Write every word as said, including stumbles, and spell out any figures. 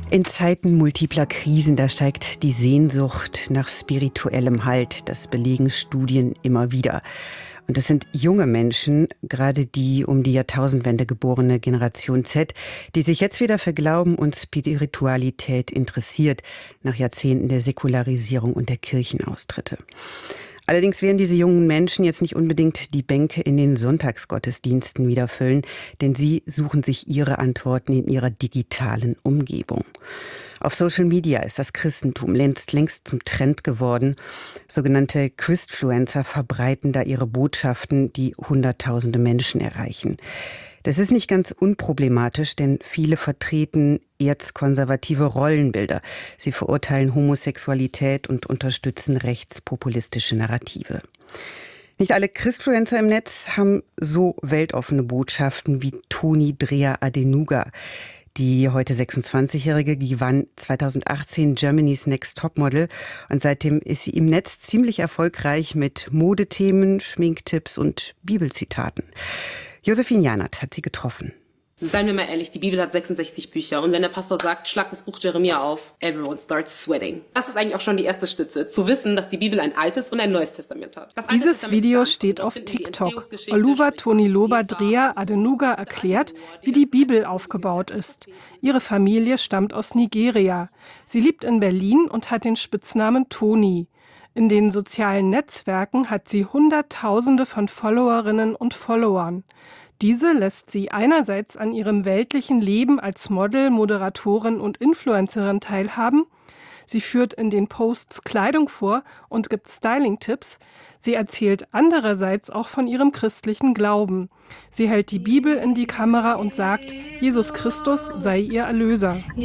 In Zeiten multipler Krisen, da steigt die Sehnsucht nach spirituellem Halt. Das belegen Studien immer wieder. Und das sind junge Menschen, gerade die um die Jahrtausendwende geborene Generation Z, die sich jetzt wieder für Glauben und Spiritualität interessiert, nach Jahrzehnten der Säkularisierung und der Kirchenaustritte. Allerdings werden diese jungen Menschen jetzt nicht unbedingt die Bänke in den Sonntagsgottesdiensten wieder füllen, denn sie suchen sich ihre Antworten in ihrer digitalen Umgebung. Auf Social Media ist das Christentum längst, längst zum Trend geworden. Sogenannte Christfluencer verbreiten da ihre Botschaften, die Hunderttausende Menschen erreichen. Das ist nicht ganz unproblematisch, denn viele vertreten erzkonservative Rollenbilder. Sie verurteilen Homosexualität und unterstützen rechtspopulistische Narrative. Nicht alle Christfluencer im Netz haben so weltoffene Botschaften wie Toni Dreher-Adenuga. Die heute sechsundzwanzigjährige gewann zweitausendachtzehn Germany's Next Topmodel und seitdem ist sie im Netz ziemlich erfolgreich mit Modethemen, Schminktipps und Bibelzitaten. Josephine Janert hat sie getroffen. Seien wir mal ehrlich, die Bibel hat sechsundsechzig Bücher und wenn der Pastor sagt, schlag das Buch Jeremia auf, everyone starts sweating. Das ist eigentlich auch schon die erste Stütze, zu wissen, dass die Bibel ein altes und ein neues Testament hat. Das Dieses Testament Video steht auf TikTok. Oluwa Toniloba Dreher-Adenuga erklärt, wie die Bibel aufgebaut ist. Ihre Familie stammt aus Nigeria. Sie lebt in Berlin und hat den Spitznamen Toni. In den sozialen Netzwerken hat sie Hunderttausende von Followerinnen und Followern. Diese lässt sie einerseits an ihrem weltlichen Leben als Model, Moderatorin und Influencerin teilhaben. Sie führt in den Posts Kleidung vor und gibt Styling-Tipps. Sie erzählt andererseits auch von ihrem christlichen Glauben. Sie hält die Bibel in die Kamera und sagt, Jesus Christus sei ihr Erlöser.